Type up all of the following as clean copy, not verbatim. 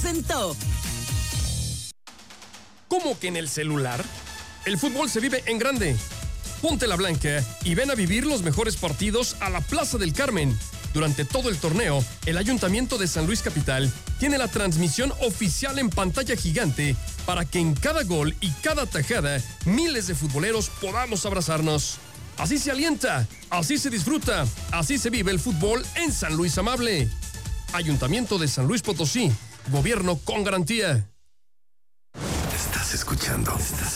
presentó. ¿Cómo que en el celular? El fútbol se vive en grande. Ponte la blanca y ven a vivir los mejores partidos a la Plaza del Carmen. Durante todo el torneo, el Ayuntamiento de San Luis Capital tiene la transmisión oficial en pantalla gigante para que en cada gol y cada tajada miles de futboleros podamos abrazarnos. Así se alienta, así se disfruta, así se vive el fútbol en San Luis Amable. Ayuntamiento de San Luis Potosí, gobierno con garantía. Estás escuchando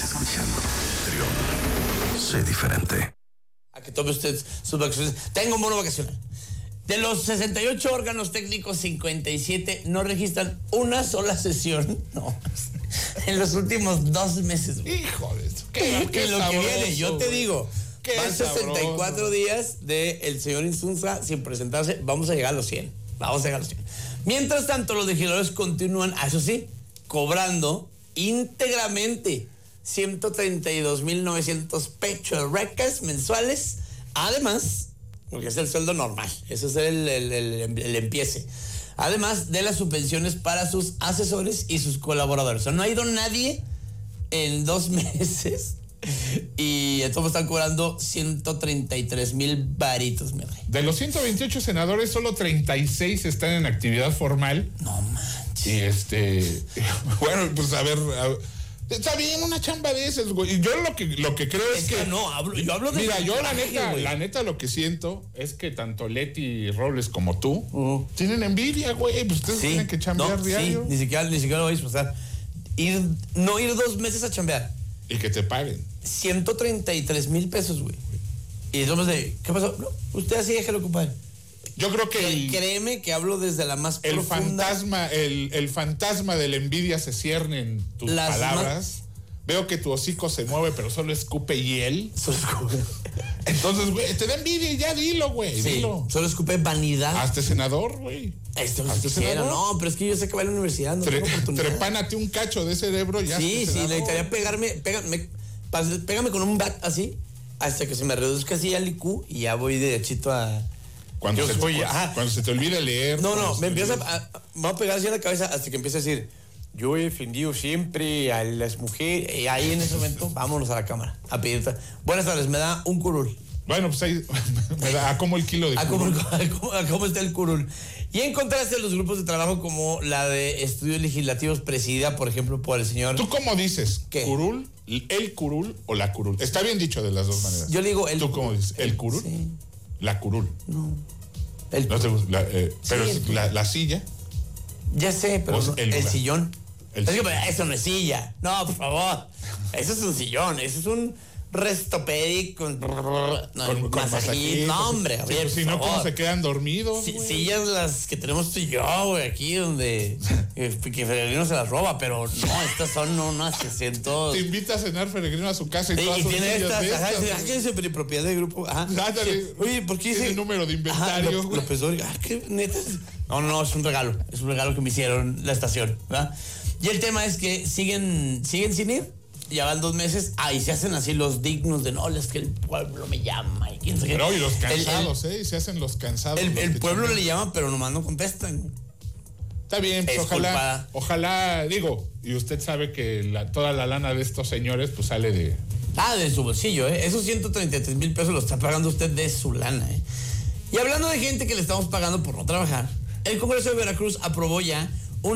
Trión. Sé diferente. A que tome usted sus vacaciones. Tengo mono vacacional. De los 68 órganos técnicos, 57 no registran una sola sesión. No. En los últimos 2 meses. Híjole, qué lo sabroso, que viene, yo te digo. Van 64 sabroso. días del señor Insunza sin presentarse. Vamos a llegar a los 100. Mientras tanto, los legisladores continúan, eso sí, cobrando íntegramente 132,900 pechorrecas mensuales. Además, porque es el sueldo normal, ese es el empiece. Además de las subvenciones para sus asesores y sus colaboradores. O sea, no ha ido nadie en 2 meses y entonces están cobrando 133,000 varitos, mi rey. De los 128 senadores, solo 36 están en actividad formal. No manches. Y bueno, pues a ver, está bien una chamba de esas, güey. Yo lo que creo es que no, yo hablo de... Mira, yo la neta lo que siento es que tanto Leti Robles como tú tienen envidia, güey. Pues ustedes tienen que chambear diario. Sí, ni siquiera lo vais a pasar. No ir 2 meses a chambear. Y que te paguen 133,000 pesos, güey. Y somos de, ¿qué pasó? No, usted así déjelo, compadre. Yo creo que créeme que hablo desde la más profunda. El fantasma de la envidia se cierne en tus palabras. Veo que tu hocico se mueve, pero solo escupe hiel. Solo escupe. Entonces, güey, te da envidia y ya dilo, güey. Sí, dilo. Solo escupe vanidad. Hazte senador, güey. No, pero es que yo sé que va a la universidad. No tengo oportunidad. Trepánate un cacho de cerebro y ya. Sí, necesitaría pégame con un bat así, hasta que se me reduzca así al IQ y ya voy derechito a... Cuando se te olvide leer. No, me va a pegar así en la cabeza hasta que empiece a decir, yo he defendido siempre a las mujeres, y ahí en ese momento, vámonos a la cámara a pedir. Buenas tardes, me da un curul. Bueno, pues ahí me da a como el kilo de curul. A cómo está el curul. Y en contraste, los grupos de trabajo como la de estudios legislativos presidida, por ejemplo, por el señor... ¿Tú cómo dices? ¿Qué? ¿Curul? ¿El curul o la curul? Está bien dicho de las dos maneras. Yo le digo el... ¿Tú cómo dices? ¿El curul? Sí. La curul. No. No te gusta, pero sí, la silla. Ya sé, pero no, el sillón. Es que eso no es silla. No, por favor. Eso es un sillón. Eso es un restopedic con masajito. No, hombre. Sí, pues, si no, ¿cómo se quedan dormidos? Sillas las que tenemos tú y yo, güey, aquí donde que Peregrino se las roba, pero no, estas son unas que siento. Te invita a cenar Peregrino a su casa y todas y sus tiene sillas estas. ¿Qué es propiedad del grupo? Oye, ¿por qué dice el número de inventario? López Dóriga. ¿Qué neta? No, es un regalo. Es un regalo que me hicieron la estación, ¿verdad? Y el tema es que siguen sin ir. Ya van 2 meses, y se hacen así los dignos de no, es que el pueblo me llama y quién sabe qué. Pero y los cansados, se hacen los cansados. El pueblo le llama, pero nomás no contestan. Está bien, pues ojalá, digo, y usted sabe que toda la lana de estos señores pues sale de... de su bolsillo, Esos 133,000 pesos los está pagando usted de su lana, Y hablando de gente que le estamos pagando por no trabajar, el Congreso de Veracruz aprobó ya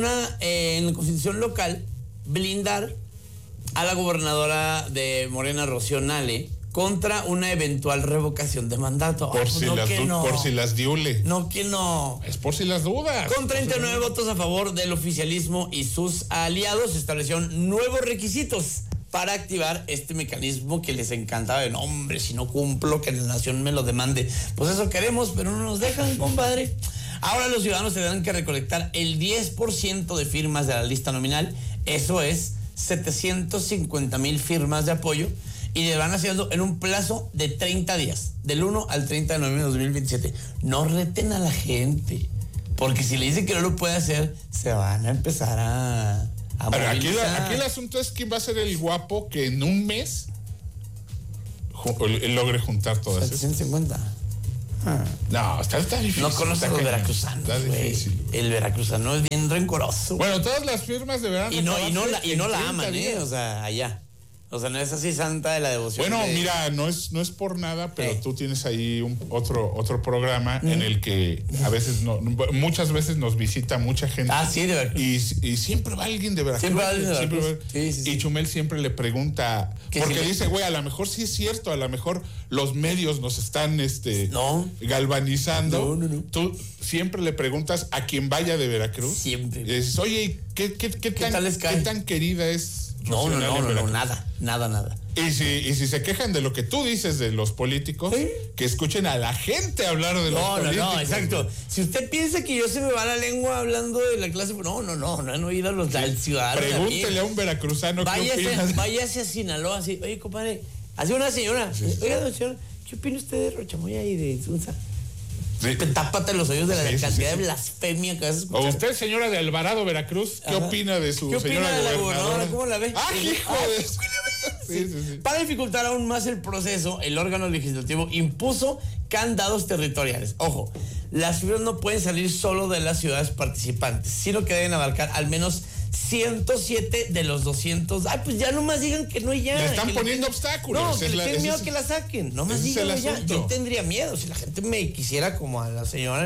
en la Constitución local blindar a la gobernadora de Morena, Rocío Nale, contra una eventual revocación de mandato. Por si las diule. No, que no. Es por si las dudas. Con 39 votos a favor del oficialismo y sus aliados, se establecieron nuevos requisitos para activar este mecanismo que les encantaba. No, hombre, si no cumplo, que la nación me lo demande. Pues eso queremos, pero no nos dejan, compadre. Ahora los ciudadanos tendrán que recolectar el 10% de firmas de la lista nominal. Eso es 750,000 firmas de apoyo, y le van haciendo en un plazo de 30 días, del 1 al 30 de noviembre de 2027. No reten a la gente, porque si le dicen que no lo puede hacer, se van a empezar a movilizar. Aquí el asunto es quién va a ser el guapo que en un mes logre juntar todas 750. No, está difícil. No conoces a los veracruzanos. Está difícil. Güey. El veracruzano es bien rencoroso. Bueno, todas las firmas de verano. Y no la aman, o sea, allá. O sea, no es así santa de la devoción. Bueno, mira, no es por nada, pero tú tienes ahí otro programa en el que muchas veces nos visita mucha gente. Ah, sí, de Veracruz. Y siempre va alguien de Veracruz. Siempre va alguien de Veracruz. Sí. Y Chumel siempre le pregunta, porque dice, güey, a lo mejor sí es cierto, a lo mejor los medios nos están galvanizando. No. Tú siempre le preguntas a quien vaya de Veracruz. Siempre. Y dices, oye, ¿qué tan querida es? No, nada. Y si se quejan de lo que tú dices de los políticos, que escuchen a la gente hablar de los políticos. No, exacto. Si usted piensa que yo se me va la lengua hablando de la clase, no han oído al ciudadano. Pregúntele a un veracruzano qué opina. Váyase a Sinaloa, así, oye, compadre, así una señora, oiga, señora, ¿qué opina usted de Rochamoya y de Sunza? Sí. Tápate los oídos de la cantidad de blasfemia que vas a escuchar. O usted, señora de Alvarado, Veracruz, ¿qué opina de su señora de la gobernadora? ¿Cómo la ve? ¡Ah, hijo de...! Sí. Para dificultar aún más el proceso, el órgano legislativo impuso candados territoriales. Ojo, las fibras no pueden salir solo de las ciudades participantes, sino que deben abarcar al menos 107 de los 200. Ay, pues ya nomás digan que no y ya. Le están poniendo obstáculos. No, que le tienen miedo que la saquen. Nomás digan ya. Yo tendría miedo. Si la gente me quisiera como a la señora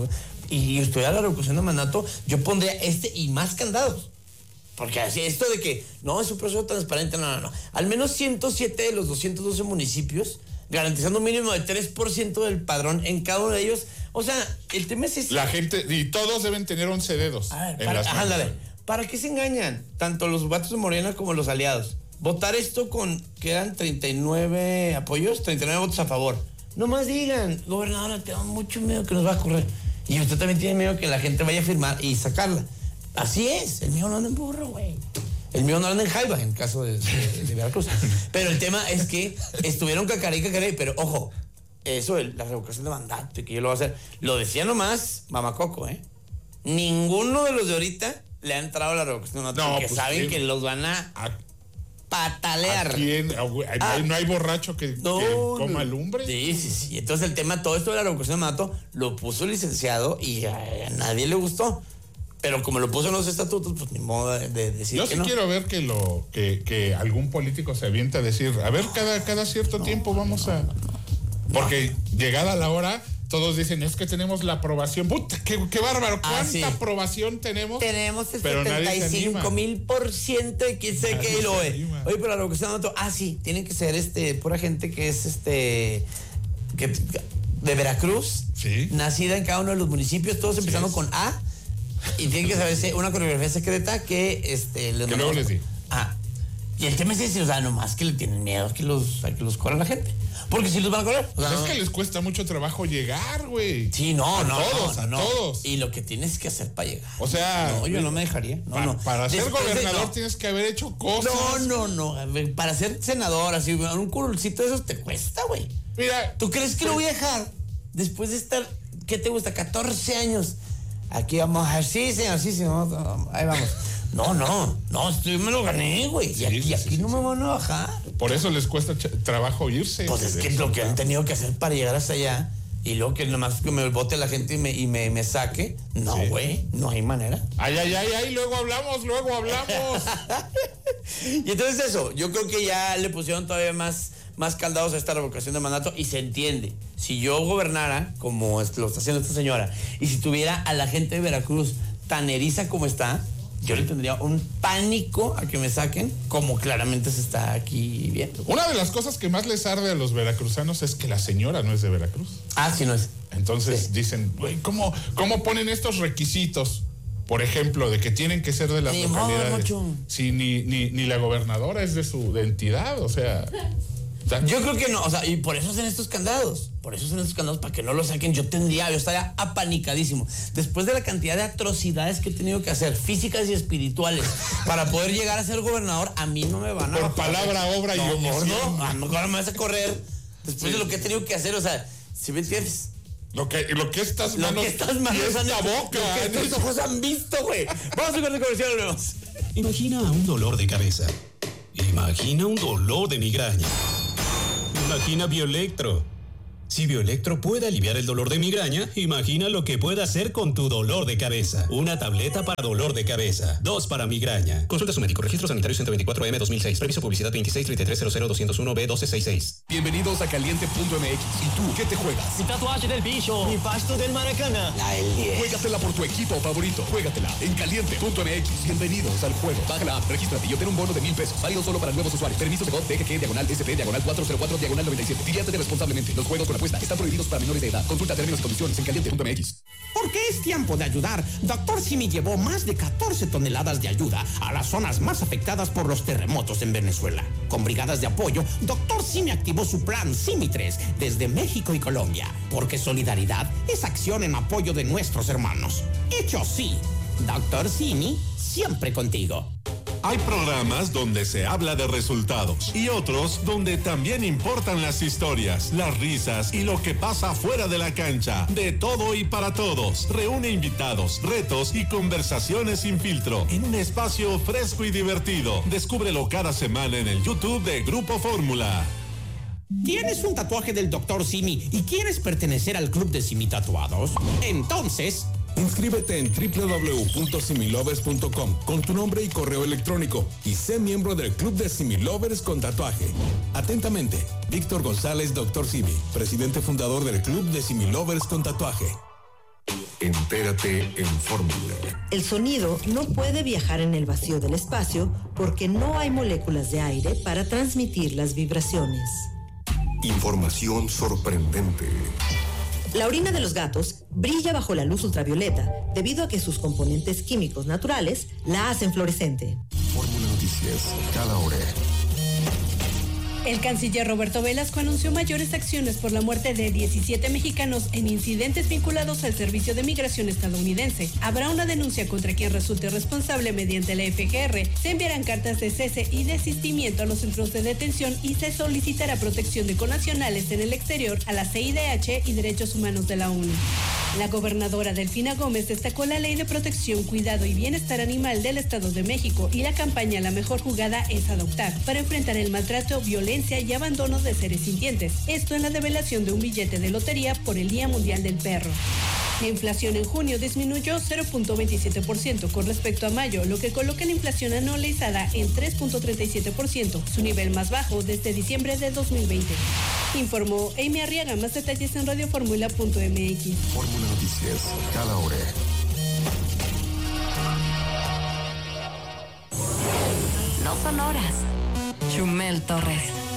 y estudiar la revocación de mandato, yo pondría y más candados. Porque así, esto de que no es un proceso transparente, no. Al menos 107 de los 212 municipios, garantizando un mínimo de 3% del padrón en cada uno de ellos. O sea, el tema es... La gente, y todos deben tener 11 dedos. A ver, ándale. ¿Para qué se engañan? Tanto los vatos de Morena como los aliados. Votar esto quedan 39 apoyos, 39 votos a favor. No más digan, gobernadora, tengo mucho miedo que nos va a correr. Y usted también tiene miedo que la gente vaya a firmar y sacarla. Así es, el mío no anda en burro, güey. El mío no anda en jaiba, en caso de Veracruz. Pero el tema es que estuvieron cacarí, pero ojo, eso, la revocación de mandato, que yo lo voy a hacer, lo decía nomás Mamacoco, Ninguno de los de ahorita le ha entrado a la revocación de mandato, porque pues saben que los van a patalear. No hay borracho que coma lumbre. Sí. Entonces el tema, todo esto de la revocación de mandato, lo puso el licenciado y a nadie le gustó. Pero como lo puso en los estatutos, pues ni modo de decir yo que sí quiero ver que algún político se avienta a decir, a ver, cada cierto tiempo vamos a... Porque llegada la hora, todos dicen, es que tenemos la aprobación. ¡Puta, qué bárbaro! ¿Cuánta aprobación tenemos? Tenemos el 75,000% de quién sabe qué. Oye, pero la revocación de mandato, sí, tienen que ser pura gente que es de Veracruz, nacida en cada uno de los municipios, todos empezando con A. Y tiene que saberse una coreografía secreta que que luego les digo. Y el tema es ese, o sea, nomás que le tienen miedo a que los corra la gente. Porque si los van a correr. O sea, es que les cuesta mucho trabajo llegar, güey. Sí, a todos. Y lo que tienes que hacer para llegar. O sea... No, yo no me dejaría. Para ser gobernador tienes que haber hecho cosas. No. Para ser senador, así, un curulcito de esos te cuesta, güey. Mira... ¿Tú crees que lo voy a dejar después de estar, qué te gusta, 14 años? Aquí vamos a sí, señor, ahí vamos. No, yo me lo gané, güey. Y aquí no me van a bajar. Por eso les cuesta trabajo irse. Pues es que lo que han tenido que hacer para llegar hasta allá, y luego que nomás que me vote la gente y me saque, no, güey, no hay manera. Ay, luego hablamos. Y entonces eso, yo creo que ya le pusieron todavía más caldados a esta revocación de mandato y se entiende. Si yo gobernara, como lo está haciendo esta señora, y si tuviera a la gente de Veracruz tan eriza como está, yo le tendría un pánico a que me saquen, como claramente se está aquí viendo. Una de las cosas que más les arde a los veracruzanos es que la señora no es de Veracruz. Sí no es. Entonces dicen, güey, ¿cómo ponen estos requisitos? Por ejemplo, de que tienen que ser de las localidades. Si ni la gobernadora es de su entidad, o sea... Yo creo que no, o sea, y por eso hacen estos candados. Para que no lo saquen. Yo estaría apanicadísimo. Después de la cantidad de atrocidades que he tenido que hacer, físicas y espirituales, para poder llegar a ser gobernador, a mí no me van a... Por palabra, obra y omisión. No, ahora me vas a correr después de lo que he tenido que hacer, o sea, ¿sí me entiendes? Lo que estas manos y esta boca, lo que estos ojos han visto, güey. Vamos a corte comercial, vemos. Imagina un dolor de cabeza. Imagina un dolor de migraña. Imagina Bioelectro. Si Bioelectro puede aliviar el dolor de migraña, imagina lo que puede hacer con tu dolor de cabeza. Una tableta para dolor de cabeza, 2 para migraña. Consulta a su médico. Registro sanitario 124M 2006. Previso publicidad 2633000201B1266. Bienvenidos a Caliente.mx. ¿Y tú qué te juegas? Mi tatuaje del bicho. Mi pasto del Maracaná. La del 10. Juégatela por tu equipo favorito. Juégatela en Caliente.mx. Bienvenidos al juego. Baja la app, regístrate y obtén un bono de $1,000. Válido solo para nuevos usuarios. Permiso de DGG, /SP/404/97. Diviértete responsablemente. Los juegos con apuesta están prohibidos para menores de edad. Consulta términos y condiciones en Caliente.mx. Porque es tiempo de ayudar. Dr. Simi llevó más de 14 toneladas de ayuda a las zonas más afectadas por los terremotos en Venezuela. Con brigadas de apoyo, Dr. Simi activó su plan Simi 3 desde México y Colombia. Porque solidaridad es acción en apoyo de nuestros hermanos. Hecho sí, Dr. Simi siempre contigo. Hay programas donde se habla de resultados y otros donde también importan las historias, las risas y lo que pasa fuera de la cancha. De todo y para todos. Reúne invitados, retos y conversaciones sin filtro en un espacio fresco y divertido. Descúbrelo cada semana en el YouTube de Grupo Fórmula. ¿Tienes un tatuaje del Dr. Simi y quieres pertenecer al club de Simi Tatuados? Entonces, inscríbete en www.similovers.com con tu nombre y correo electrónico y sé miembro del Club de Similovers con tatuaje. Atentamente, Víctor González, Dr. Simi, presidente fundador del Club de Similovers con tatuaje. Entérate en Fórmula. El sonido no puede viajar en el vacío del espacio porque no hay moléculas de aire para transmitir las vibraciones. Información sorprendente. La orina de los gatos brilla bajo la luz ultravioleta debido a que sus componentes químicos naturales la hacen fluorescente. Fórmula Noticias, cada hora. El canciller Roberto Velasco anunció mayores acciones por la muerte de 17 mexicanos en incidentes vinculados al Servicio de Migración estadounidense. Habrá una denuncia contra quien resulte responsable mediante la FGR. Se enviarán cartas de cese y desistimiento a los centros de detención y se solicitará protección de connacionales en el exterior a la CIDH y Derechos Humanos de la ONU. La gobernadora Delfina Gómez destacó la Ley de Protección, Cuidado y Bienestar Animal del Estado de México y la campaña La Mejor Jugada es Adoptar para enfrentar el maltrato, violencia y abandono de seres sintientes. Esto en la develación de un billete de lotería por el Día Mundial del Perro. La inflación en junio disminuyó 0.27% con respecto a mayo, lo que coloca la inflación anualizada en 3.37%, su nivel más bajo desde diciembre de 2020. Informó Amy Arriaga. Más detalles en radioformula.mx. Fórmula Noticias, cada hora. No son horas. Chumel Torres.